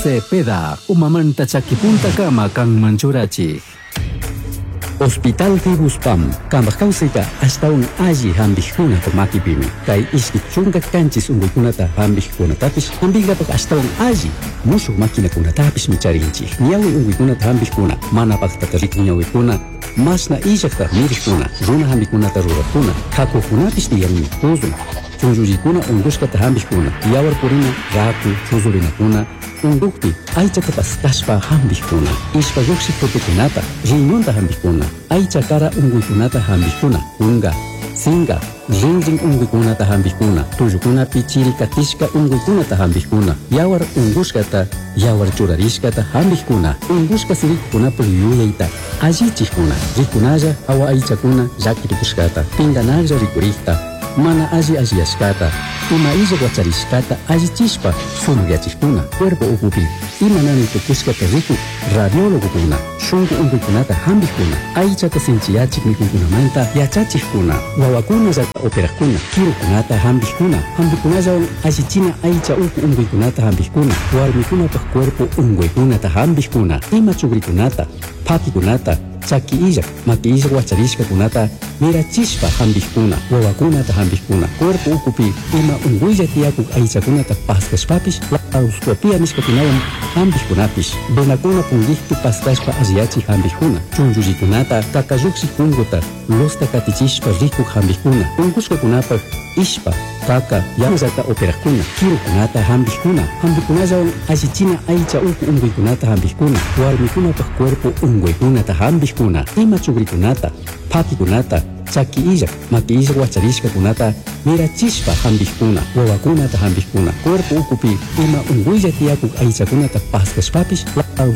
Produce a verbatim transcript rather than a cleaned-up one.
Cepeda, umamanta chakipunta kama kang manchurachi. Hospital Tibuspam, kambak kausita hasta un allí hambijuna to makipimi. Kay iskit chunga kanchis ungukunata hambijuna tapis, hambigapak hasta un allí. Musu makina kuna tapis micharinchi. Niawi ungukunata hambijuna, mana paktarik niawikuna. Mas na ijakta mirikuna, runa hambikunata rurakuna. Kakukunapis diyan kuzun. Chunjujikuna unguskata hambijuna. Yawar purina, raku, chuzurinakuna. Undukti, aichata pastashpa hambijuna. Ishpa yuksi putukunata, riñonta hambijuna. Aicha kara unguikunata hambijuna. Unga, singa, rinrin unguikunata hambijuna. Tuyukuna pichiri katishka unguikunata hambijuna. Yawar unguskata, yawar churarishkata hambijuna. Unguska sirikuna puliyuyaita. Allichikuna, rikunaya awa aichakuna llakirikushkata. Pinganaja rikurikta. Mana aji ajiyashkata, ima illa guacharishkata allichishpa sumuyachikuna, cuerpo ukupi, ima nani tukushkata riku, radiólogo kuna, shungu unguikunata hambijuna, aichata sinchiyachik mikunkunamanta yachachikuna, wawakuna yata operakuna, kirukunata hambijuna, hambikunalla allichina aicha uku unguikunata hambijuna, warmikunata cuerpo unguikunata hambijuna, ima chugrikunata, pakikunata, chaki illa, maki illa guacharishka kunata, mirachishpa hambijkuna, wawakunata hambijkuna, cuerpo ukupi, ima unguilla tiakuk aichakunata paskashpapish, lauskopia nishkapinawan hambijkunapish, benakuna pungihtu paskashpa asiachi hambijkuna, chunjullikunata, kakayuksi kunguta, losta katichishpa rikuk hambijkuna, ungushkakunapa, ishpa, kaka, yamazata operakuna, kirukunata hambijkuna, hambijkunallawan allichina aicha uku unguikunata hambijkuna, warmikunapa cuerpo unguikunata hambijkuna, ima chugrikunata, pakikunata, chaki illa, maki illa guacharishka kunata, mirachishpa hambijkuna, wawakunata hambijkuna, cuerpo ukupi, ima unguilla tiakuk aichakunata paskashpapish,